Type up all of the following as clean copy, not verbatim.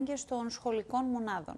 των σχολικών μονάδων.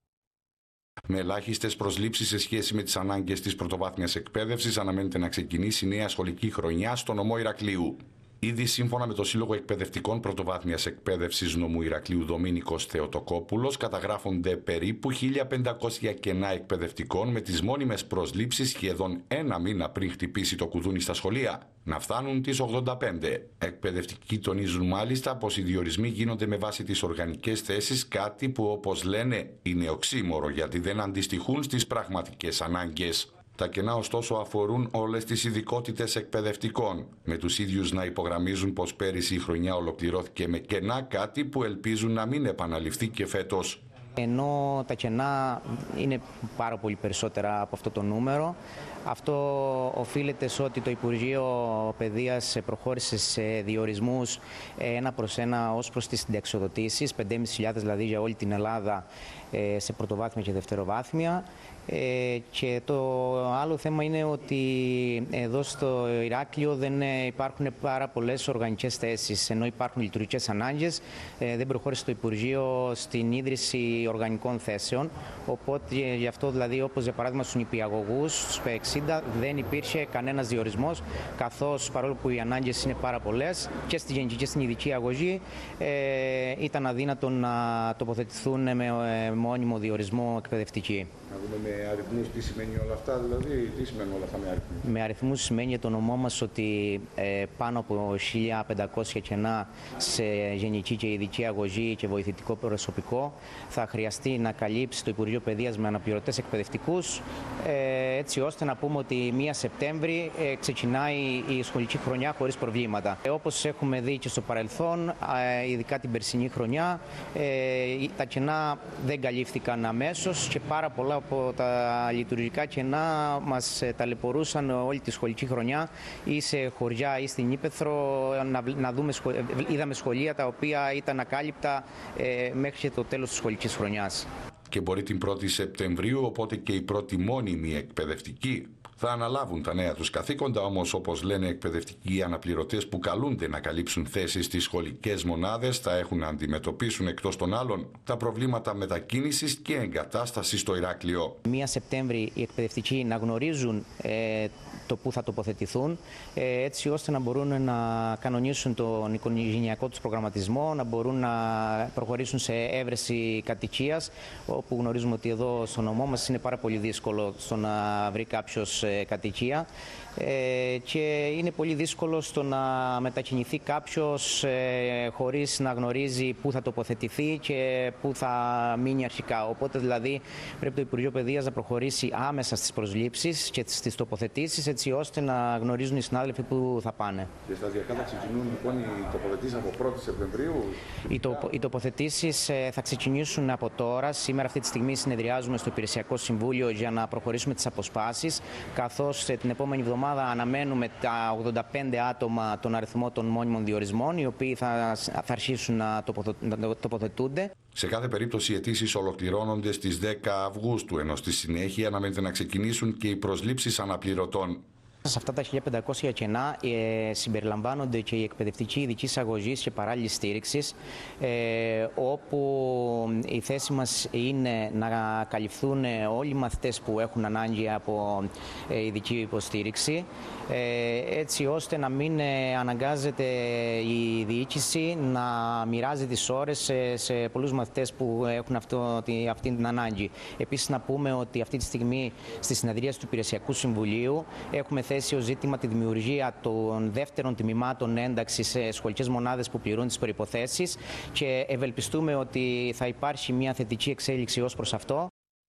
Με ελάχιστες προσλήψεις σε σχέση με τις ανάγκες της πρωτοβάθμιας εκπαίδευσης, αναμένεται να ξεκινήσει η νέα σχολική χρονιά στο νομό Ηρακλείου. Ήδη σύμφωνα με το Σύλλογο Εκπαιδευτικών Πρωτοβάθμιας Εκπαίδευσης νομού Ηρακλείου Δομήνικος Θεοτοκόπουλος, καταγράφονται περίπου 1.500 κενά εκπαιδευτικών, με τις μόνιμες προσλήψεις σχεδόν ένα μήνα πριν χτυπήσει το κουδούνι στα σχολεία να φτάνουν τις 85. Εκπαιδευτικοί τονίζουν μάλιστα πως οι διορισμοί γίνονται με βάση τις οργανικές θέσεις, κάτι που, όπως λένε, είναι οξύμορο γιατί δεν αντιστοιχούν στις πραγματικές ανάγκες. Τα κενά ωστόσο αφορούν όλες τις ειδικότητες εκπαιδευτικών, με τους ίδιους να υπογραμμίζουν πως πέρυσι η χρονιά ολοκληρώθηκε με κενά, κάτι που ελπίζουν να μην επαναληφθεί και φέτος. Ενώ τα κενά είναι πάρα πολύ περισσότερα από αυτό το νούμερο, αυτό οφείλεται σε ότι το Υπουργείο Παιδείας προχώρησε σε διορισμούς ένα προς ένα ως προς τις συνταξιοδοτήσεις, 5.500 δηλαδή για όλη την Ελλάδα σε πρωτοβάθμια και δευτεροβάθμια. Και το άλλο θέμα είναι ότι εδώ στο Ηράκλειο δεν υπάρχουν πάρα πολλές οργανικές θέσεις, ενώ υπάρχουν λειτουργικές ανάγκες. Δεν προχώρησε το Υπουργείο στην ίδρυση οργανικών θέσεων, οπότε γι' αυτό δηλαδή, όπως για παράδειγμα στους νηπιαγωγούς, στους 60 δεν υπήρχε κανένας διορισμός, καθώς παρόλο που οι ανάγκες είναι πάρα πολλές και στη γενική και στην ειδική αγωγή, ήταν αδύνατο να τοποθετηθούν με μόνιμο διορισμό εκπαιδευτικοί. Να δούμε με αριθμούς τι σημαίνει όλα αυτά, δηλαδή τι σημαίνουν όλα αυτά με αριθμούς. Με αριθμούς σημαίνει για το νομό μας ότι πάνω από 1.500 κενά σε γενική και ειδική αγωγή και βοηθητικό προσωπικό θα χρειαστεί να καλύψει το Υπουργείο Παιδείας με αναπληρωτές εκπαιδευτικούς, έτσι ώστε να πούμε ότι 1 Σεπτέμβρη ξεκινάει η σχολική χρονιά χωρίς προβλήματα. Όπως έχουμε δει και στο παρελθόν, ειδικά την περσινή χρονιά, τα κενά δεν καλύφθηκαν αμέσως και πάρα πολλά από τα λειτουργικά κενά μας ταλαιπωρούσαν όλη τη σχολική χρονιά ή σε χωριά ή στην Ύπαιθρο. Είδαμε σχολεία τα οποία ήταν ακάλυπτα μέχρι και το τέλος της σχολικής χρονιάς. Και μπορεί την 1η Σεπτεμβρίου, οπότε και οι πρώτοι μόνιμοι εκπαιδευτικοί θα αναλάβουν τα νέα τους καθήκοντα, όμως όπως λένε εκπαιδευτικοί αναπληρωτές που καλούνται να καλύψουν θέσεις στις σχολικές μονάδες, θα έχουν να αντιμετωπίσουν εκτός των άλλων τα προβλήματα μετακίνησης και εγκατάστασης στο Ηράκλειο. 1 Σεπτέμβρη οι εκπαιδευτικοί να γνωρίζουν το πού θα τοποθετηθούν, έτσι ώστε να μπορούν να κανονίσουν τον οικογενειακό τους προγραμματισμό, να μπορούν να προχωρήσουν σε έβρεση κατοικίας, όπου γνωρίζουμε ότι εδώ στο νομό μας είναι πάρα πολύ δύσκολο στο να βρει κάποιος κατοικία και είναι πολύ δύσκολο στο να μετακινηθεί κάποιος χωρίς να γνωρίζει πού θα τοποθετηθεί και πού θα μείνει αρχικά. Οπότε δηλαδή πρέπει το Υπουργείο Παιδείας να προχωρήσει άμεσα στις προσλήψεις και στις τοποθετήσεις, έτσι ώστε να γνωρίζουν οι συνάδελφοι πού θα πάνε. Και σταδιακά θα ξεκινούν λοιπόν οι τοποθετήσεις από 1η Σεπτεμβρίου. Οι τοποθετήσεις θα ξεκινήσουν από τώρα. Σήμερα αυτή τη στιγμή συνεδριάζουμε στο Υπηρεσιακό Συμβούλιο για να προχωρήσουμε τις αποσπάσεις, καθώς την επόμενη εβδομάδα αναμένουμε τα 85 άτομα τον αριθμό των μόνιμων διορισμών, οι οποίοι θα αρχίσουν να τοποθετούνται. Σε κάθε περίπτωση οι αιτήσεις ολοκληρώνονται στις 10 Αυγούστου, ενώ στη συνέχεια αναμένεται να ξεκινήσουν και οι προσλήψεις αναπληρωτών. Σε αυτά τα 1.500 κενά συμπεριλαμβάνονται και οι εκπαιδευτικοί ειδικής αγωγής και παράλληλης στήριξης, όπου η θέση μας είναι να καλυφθούν όλοι οι μαθητές που έχουν ανάγκη από ειδική υποστήριξη, έτσι ώστε να μην αναγκάζεται η διοίκηση να μοιράζει τις ώρες σε πολλούς μαθητές που έχουν αυτή την ανάγκη. Επίσης να πούμε ότι αυτή τη στιγμή στη συνεδρίαση του Υπηρεσιακού Συμβουλίου έχουμε θέσει ως ζήτημα τη δημιουργία των δεύτερων τμήματων ένταξης σε σχολικές μονάδες που πληρούν τις προϋποθέσεις και ευελπιστούμε ότι θα υπάρχει μια θετική εξέλιξη ως προς αυτό.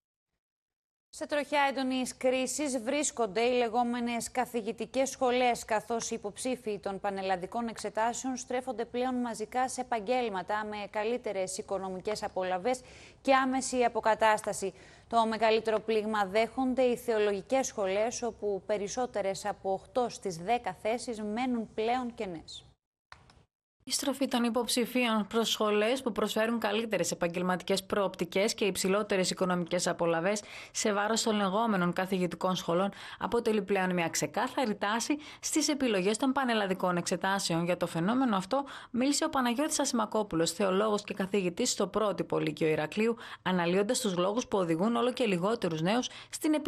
Σε τροχιά έντονης κρίσης βρίσκονται οι λεγόμενες καθηγητικές σχολές, καθώς οι υποψήφοι των πανελλαδικών εξετάσεων στρέφονται πλέον μαζικά σε επαγγέλματα με καλύτερες οικονομικές απολαβές και άμεση αποκατάσταση. Το μεγαλύτερο πλήγμα δέχονται οι θεολογικές σχολές, όπου περισσότερες από 8 στις 10 θέσεις μένουν πλέον κενές. Η στροφή των υποψηφίων προς σχολές που προσφέρουν καλύτερες επαγγελματικές προοπτικές και υψηλότερες οικονομικές απολαβές σε βάρος των λεγόμενων καθηγητικών σχολών αποτελεί πλέον μια ξεκάθαρη τάση στις επιλογές των πανελλαδικών εξετάσεων. Για το φαινόμενο αυτό μίλησε ο Παναγιώτης Ασημακόπουλος, θεολόγος και καθηγητής στο Πρότυπο Λύκειο Ηρακλείου, αναλύοντας τους λόγους που οδηγούν όλο και λιγότερους νέους στην επιλογή